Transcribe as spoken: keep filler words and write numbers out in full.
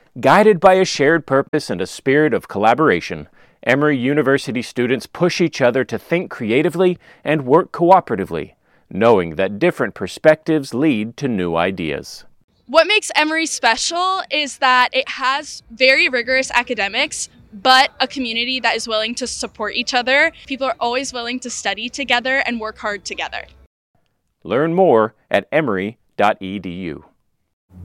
Guided by a shared purpose and a spirit of collaboration, Emory University students push each other to think creatively and work cooperatively, knowing that different perspectives lead to new ideas. What makes Emory special is that it has very rigorous academics, but a community that is willing to support each other. People are always willing to study together and work hard together. Learn more at emory dot e d u.